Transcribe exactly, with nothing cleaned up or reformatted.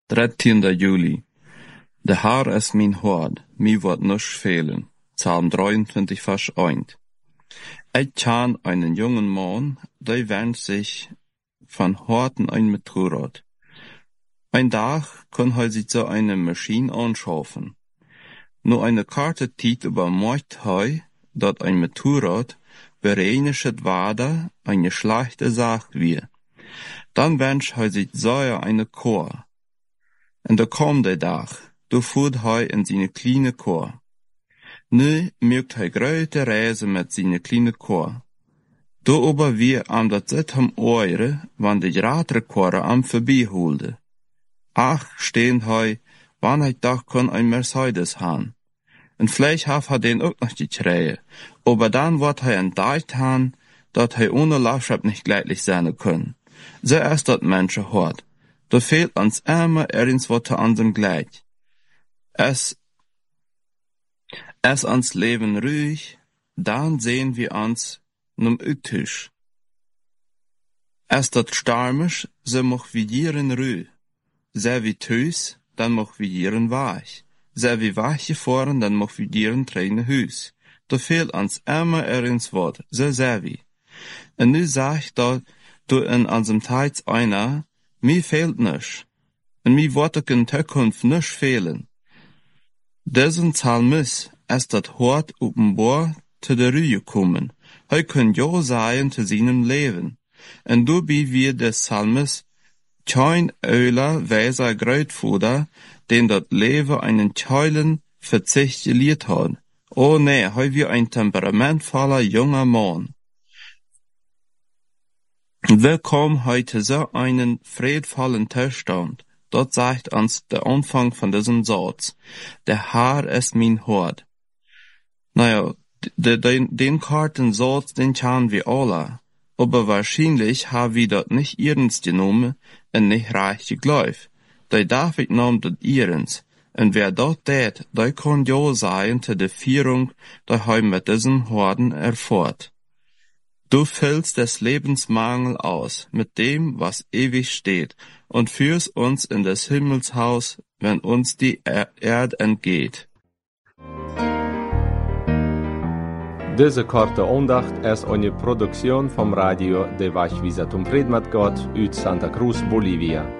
dertiende juli. De Haar is mijn hoord, mij wordt nisch fehlen. Psalm drieëntwintig, vers één. Ik ken einen jungen Mann, der wünscht sich von Horten ein Motorrad. Ein Tag kann er sich so eine Maschine anschaffen. Nur eine karte Zeit übermerkt er, dass ein Motorrad bereinigt werde eine schlechte Sache wie. Dann wünscht er sich so eine Chor. Und da kam der Tag, da fuhr er in seine kleine Chor. Nu mögt er große Reise mit seine kleine Chor. Da aber wir am dat zit hem oire, wann de gratere Chore am vorbeiholde. Ach, stehen hei, wann ich doch kon ein Mercedes han. Und vielleicht haf er den auch noch die Träge, aber dann wird er entdeckt han, dat er ohne Laufschab nicht gleitlich sein können. So erst dat Menschen hort. Da fehlt uns immer irgendwas wat an dem gleich. Es, es ans Leben ruhig, dann sehen wir uns num Utisch. Es dat starmisch, so moch wie jieren rü. Se wie tös, dann moch wie jieren weich. Se wie weiche voren, dann moch wie jieren träne hüs. Da fehlt ans immer erins Wort, so se wie. Und nu sag ich da, du in ansem Teils einer, mi fehlt nisch. Und mi worte in Zukunft nisch fehlen. Diesen Psalmis, es dat hort oben bohr, zu der Rühe kommen. Hij kun ja sein zu seinem Leben. Und du bi wir des Psalmes kein öler weiser Grötfuder, den dat Leben einen keulen Verzicht geliert hat. Oh nee, hij wir ein temperamentvoller junger Mann. Willkommen heute so einen friedvollen Zustand. Dort sagt uns der Anfang von diesem Satz. Der Herr ist mein Hort. Naja, De, de, den Kartensatz, den kennen wir alle. Aber wahrscheinlich haben wir das nicht ernst genommen und nicht recht geglaubt. Der David nahm das ernst. Und wer das tät, der kann ja sein zu der Führung, der er mit diesen Horden erfährt. Du füllst des Lebensmangel aus mit dem, was ewig steht, und führst uns in das Himmelshaus, wenn uns die er Erde entgeht. Deze korte aandacht is een productie van Radio de Wachwizatum Predmatgott uit Santa Cruz, Bolivia.